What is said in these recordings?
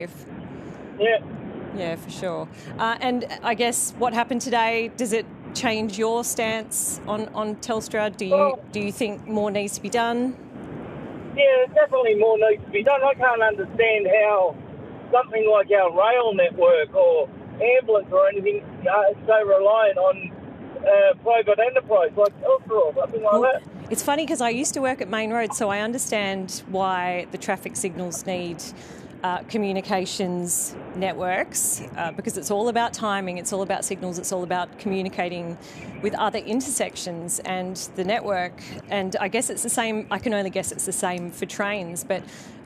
Yeah. Yeah, for sure. And I guess what happened today, does it change your stance on Telstra? Do you think more needs to be done? Yeah, definitely more needs to be done. I can't understand how something like our rail network or ambulance or anything is so reliant on private enterprise like Telstra or something like that. It's funny because I used to work at Main Road, so I understand why the traffic signals need communications networks because it's all about timing, it's all about signals, it's all about communicating with other intersections and the network. And I guess it's the same, I can only guess it's the same for trains, but,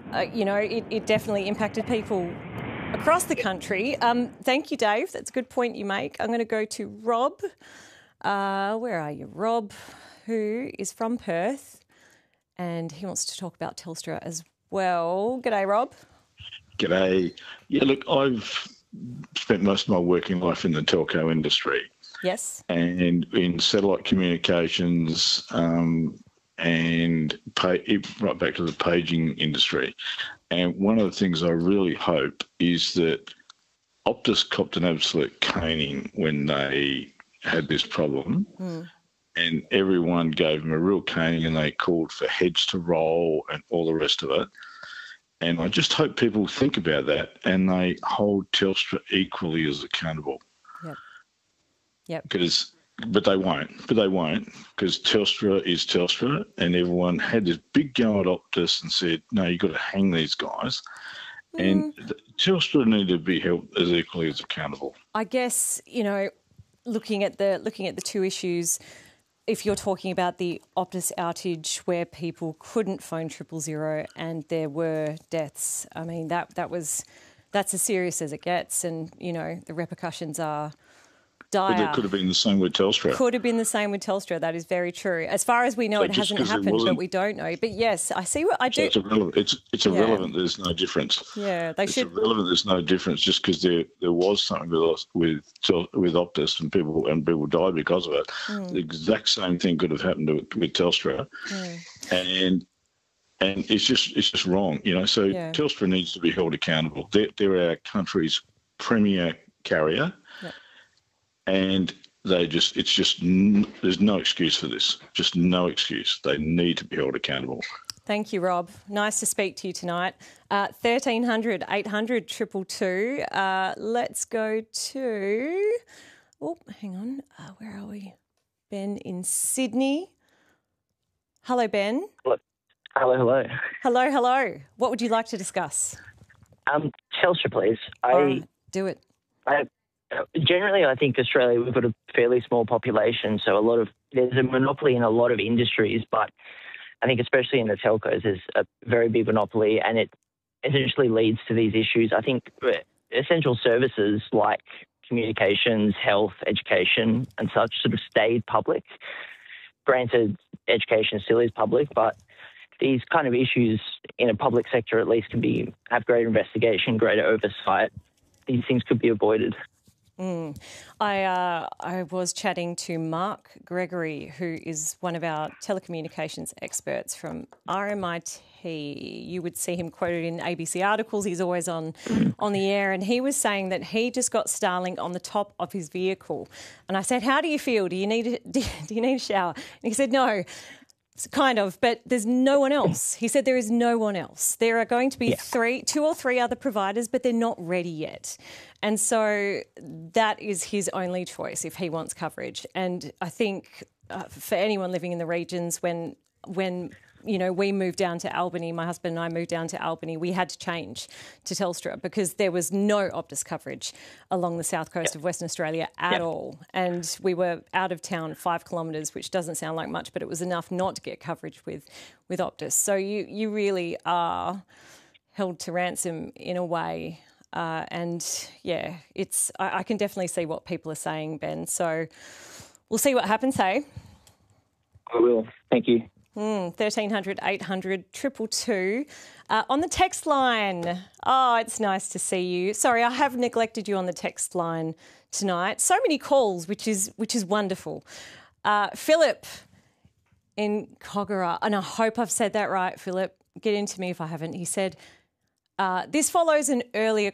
it definitely impacted people across the country. Thank you, Dave. That's a good point you make. I'm going to go to Rob. Where are you, Rob? Who is from Perth, and he wants to talk about Telstra as well. G'day, Rob. G'day. Yeah, look, I've spent most of my working life in the telco industry. Yes. And in satellite communications and right back to the paging industry. And one of the things I really hope is that Optus copped an absolute caning when they had this problem. And everyone gave them a real caning and they called for heads to roll and all the rest of it. And I just hope people think about that and they hold Telstra equally as accountable. Yep. But they won't, because Telstra is Telstra, and everyone had this big go at Optus and said, no, you've got to hang these guys. And Telstra need to be held as equally as accountable. I guess, looking at the two issues, if you're talking about the Optus outage where people couldn't phone 000 and there were deaths, I mean, that's as serious as it gets, and, the repercussions are dire. But it could have been the same with Telstra. Could have been the same with Telstra, that is very true. As far as we know, it hasn't happened, but we don't know. But yes, I see what I do. So it's irrelevant, there's no difference. Yeah, it's irrelevant, there's no difference, just because there was something with Optus and people died because of it. The exact same thing could have happened with Telstra. And it's just wrong, So Telstra needs to be held accountable. They're our country's premier carrier. And there's no excuse for this. Just no excuse. They need to be held accountable. Thank you, Rob. Nice to speak to you tonight. 1300 800 222. Let's go to... Oh, hang on. Where are we? Ben in Sydney. Hello, Ben. Hello. Hello. What would you like to discuss? Telstra, please. All right, do it. Generally, I think Australia, we've got a fairly small population, so there's a monopoly in a lot of industries, but I think especially in the telcos, there's a very big monopoly, and it essentially leads to these issues. I think essential services like communications, health, education and such sort of stayed public. Granted, education still is public, but these kind of issues in a public sector at least can have greater investigation, greater oversight. These things could be avoided. I was chatting to Mark Gregory, who is one of our telecommunications experts from RMIT. You would see him quoted in ABC articles. He's always on the air, and he was saying that he just got Starlink on the top of his vehicle. And I said, "How do you feel? Do you need a shower?" And he said, "No." Kind of, but there's no one else. He said there is no one else. There are going to be two or three other providers, but they're not ready yet. And so that is his only choice if he wants coverage. And I think for anyone living in the regions, when we moved down to Albany, my husband and I moved down to Albany, we had to change to Telstra because there was no Optus coverage along the south coast of Western Australia at all. And we were out of town 5 kilometres, which doesn't sound like much, but it was enough not to get coverage with Optus. So you really are held to ransom in a way. I can definitely see what people are saying, Ben. So we'll see what happens, hey? I will. Thank you. 1300 800 222. On the text line. Oh, it's nice to see you. Sorry, I have neglected you on the text line tonight. So many calls, which is wonderful. Philip in Kogarah, and I hope I've said that right, Philip. Get into me if I haven't. He said, This follows an earlier